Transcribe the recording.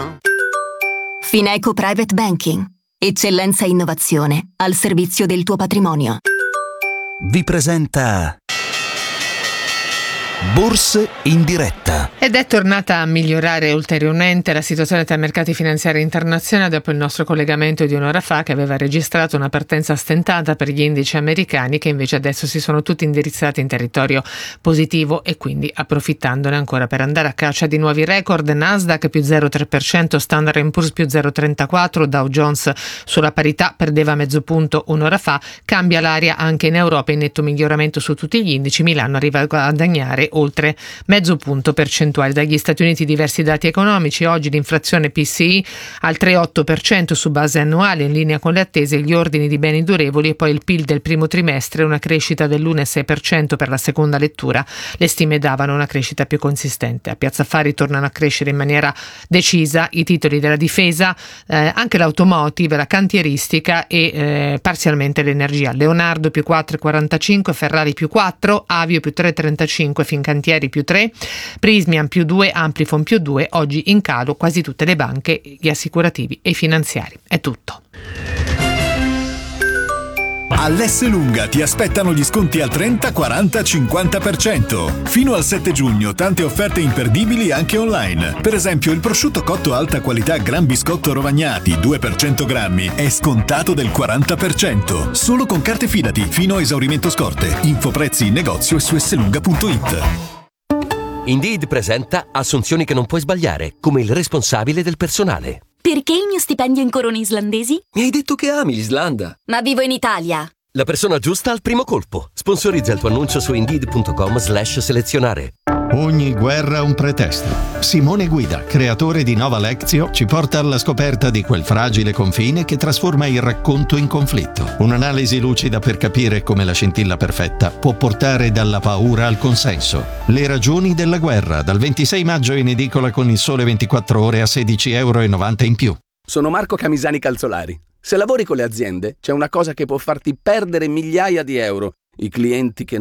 Fineco Private Banking. Eccellenza e innovazione al servizio del tuo patrimonio. Vi presenta Borse in diretta. Ed è tornata a migliorare ulteriormente la situazione tra mercati finanziari internazionali dopo il nostro collegamento di un'ora fa, che aveva registrato una partenza stentata per gli indici americani, che invece adesso si sono tutti indirizzati in territorio positivo e quindi approfittandone ancora per andare a caccia di nuovi record. Nasdaq più 0,3%, Standard & Poor's più 0,34%, Dow Jones sulla parità, perdeva mezzo punto un'ora fa. Cambia l'aria anche in Europa, in netto miglioramento su tutti gli indici. Milano arriva a guadagnare oltre mezzo punto percentuale. Dagli Stati Uniti diversi dati economici. Oggi l'inflazione PCI al 3,8% su base annuale, in linea con le attese, gli ordini di beni durevoli e poi il PIL del primo trimestre, una crescita dell'1,6% per la seconda lettura. Le stime davano una crescita più consistente. A Piazza Affari tornano a crescere in maniera decisa i titoli della difesa, anche l'automotive, la cantieristica e parzialmente l'energia. Leonardo più 4,45, Ferrari più 4, Avio più 3,35, Fincantieri più 3, Prismian più 2, Amplifon più 2. Oggi in calo quasi tutte le banche, gli assicurativi e i finanziari. È tutto. All'Esselunga ti aspettano gli sconti al 30, 40, 50%. Fino al 7 giugno tante offerte imperdibili anche online. Per esempio il prosciutto cotto alta qualità Gran Biscotto Rovagnati 2 per 100 grammi è scontato del 40%. Solo con carte Fidati fino a esaurimento scorte. Info prezzi in negozio e su esselunga.it. Indeed presenta assunzioni che non puoi sbagliare, come il responsabile del personale. Perché il mio stipendio in corone islandesi? Mi hai detto che ami l'Islanda. Ma vivo in Italia. La persona giusta al primo colpo. Sponsorizza il tuo annuncio su Indeed.com/selezionare. Ogni guerra ha un pretesto. Simone Guida, creatore di Nova Lectio, ci porta alla scoperta di quel fragile confine che trasforma il racconto in conflitto. Un'analisi lucida per capire come la scintilla perfetta può portare dalla paura al consenso. Le ragioni della guerra, dal 26 maggio in edicola con Il Sole 24 Ore a €16,90 in più. Sono Marco Camisani Calzolari. Se lavori con le aziende, c'è una cosa che può farti perdere migliaia di euro: i clienti che